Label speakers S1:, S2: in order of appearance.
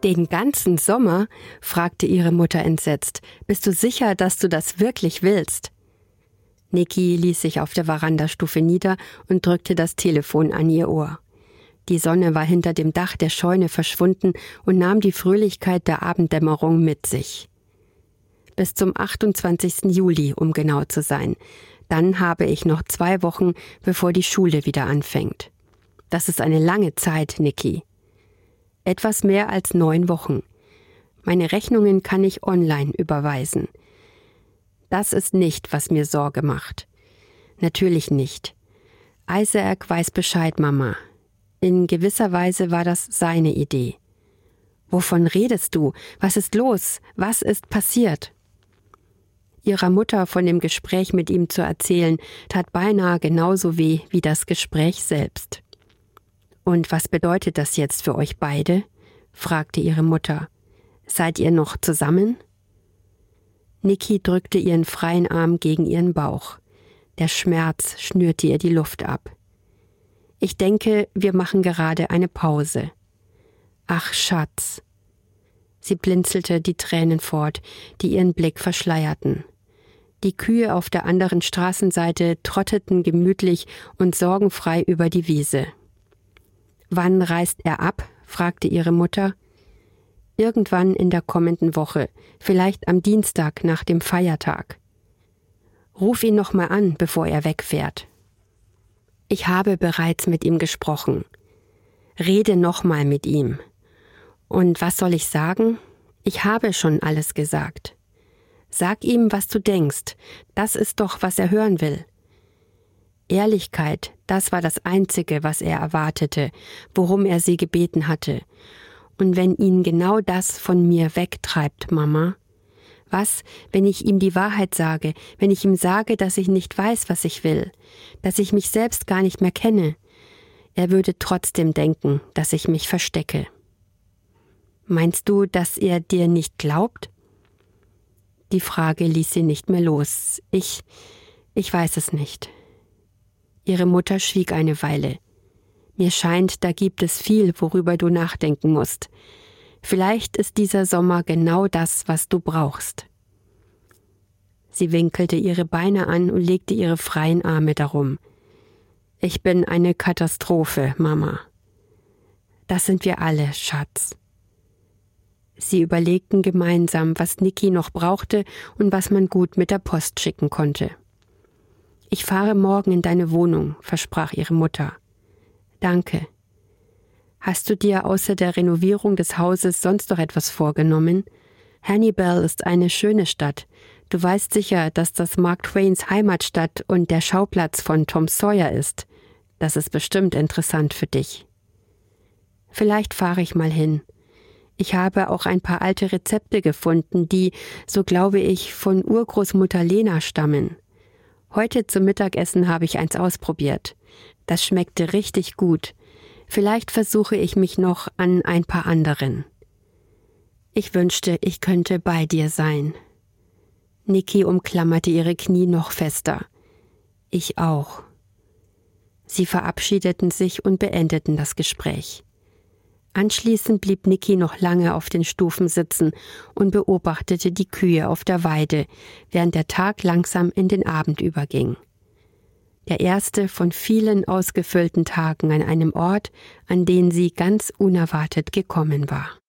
S1: Den ganzen Sommer? Fragte ihre Mutter entsetzt. Bist du sicher, dass du das wirklich willst? Niki ließ sich auf der Verandastufe nieder und drückte das Telefon an ihr Ohr. Die Sonne war hinter dem Dach der Scheune verschwunden und nahm die Fröhlichkeit der Abenddämmerung mit sich. Bis zum 28. Juli, um genau zu sein. Dann habe ich noch 2 Wochen, bevor die Schule wieder anfängt. Das ist eine lange Zeit, Niki. Etwas mehr als 9 Wochen. Meine Rechnungen kann ich online überweisen. Das ist nicht, was mir Sorge macht. Natürlich nicht. Isaac weiß Bescheid, Mama. In gewisser Weise war das seine Idee. Wovon redest du? Was ist los? Was ist passiert? Ihrer Mutter von dem Gespräch mit ihm zu erzählen, tat beinahe genauso weh wie das Gespräch selbst. »Und was bedeutet das jetzt für euch beide?« fragte ihre Mutter. »Seid ihr noch zusammen?« Niki drückte ihren freien Arm gegen ihren Bauch. Der Schmerz schnürte ihr die Luft ab. »Ich denke, wir machen gerade eine Pause.« »Ach, Schatz!« Sie blinzelte die Tränen fort, die ihren Blick verschleierten. Die Kühe auf der anderen Straßenseite trotteten gemütlich und sorgenfrei über die Wiese. »Wann reist er ab?« fragte ihre Mutter. »Irgendwann in der kommenden Woche, vielleicht am Dienstag nach dem Feiertag.« »Ruf ihn noch mal an, bevor er wegfährt.« »Ich habe bereits mit ihm gesprochen. Rede noch mal mit ihm. Und was soll ich sagen? Ich habe schon alles gesagt. Sag ihm, was du denkst. Das ist doch, was er hören will.« Ehrlichkeit, das war das Einzige, was er erwartete, worum er sie gebeten hatte. Und wenn ihn genau das von mir wegtreibt, Mama? Was, wenn ich ihm die Wahrheit sage, wenn ich ihm sage, dass ich nicht weiß, was ich will, dass ich mich selbst gar nicht mehr kenne? Er würde trotzdem denken, dass ich mich verstecke. Meinst du, dass er dir nicht glaubt? Die Frage ließ sie nicht mehr los. Ich weiß es nicht. Ihre Mutter schwieg eine Weile. Mir scheint, da gibt es viel, worüber du nachdenken musst. Vielleicht ist dieser Sommer genau das, was du brauchst. Sie winkelte ihre Beine an und legte ihre freien Arme darum. Ich bin eine Katastrophe, Mama. Das sind wir alle, Schatz. Sie überlegten gemeinsam, was Niki noch brauchte und was man gut mit der Post schicken konnte. »Ich fahre morgen in deine Wohnung«, versprach ihre Mutter. »Danke. Hast du dir außer der Renovierung des Hauses sonst noch etwas vorgenommen? Hannibal ist eine schöne Stadt. Du weißt sicher, dass das Mark Twains Heimatstadt und der Schauplatz von Tom Sawyer ist. Das ist bestimmt interessant für dich.« »Vielleicht fahre ich mal hin. Ich habe auch ein paar alte Rezepte gefunden, die, so glaube ich, von Urgroßmutter Lena stammen. Heute zum Mittagessen habe ich eins ausprobiert. Das schmeckte richtig gut. Vielleicht versuche ich mich noch an ein paar anderen. Ich wünschte, ich könnte bei dir sein.« Niki umklammerte ihre Knie noch fester. »Ich auch.« Sie verabschiedeten sich und beendeten das Gespräch. Anschließend blieb Niki noch lange auf den Stufen sitzen und beobachtete die Kühe auf der Weide, während der Tag langsam in den Abend überging. Der erste von vielen ausgefüllten Tagen an einem Ort, an den sie ganz unerwartet gekommen war.